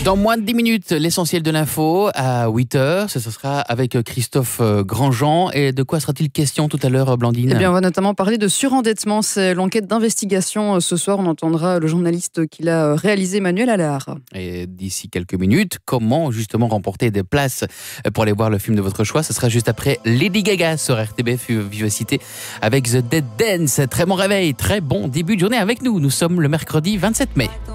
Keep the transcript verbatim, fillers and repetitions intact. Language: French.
Dans moins de dix minutes, l'essentiel de l'info à huit heures. Ce sera avec Christophe Grandjean. Et de quoi sera-t-il question tout à l'heure, Blandine ? Eh bien, on va notamment parler de surendettement. C'est l'enquête d'investigation. Ce soir, on entendra le journaliste qui l'a réalisé, Manuel Allard. Et d'ici quelques minutes, comment justement remporter des places pour aller voir le film de votre choix ? Ce sera juste après Lady Gaga sur R T B F Vivacité avec The Dead Dance. Très bon réveil, très bon début de journée avec nous. Nous sommes le mercredi vingt-sept mai.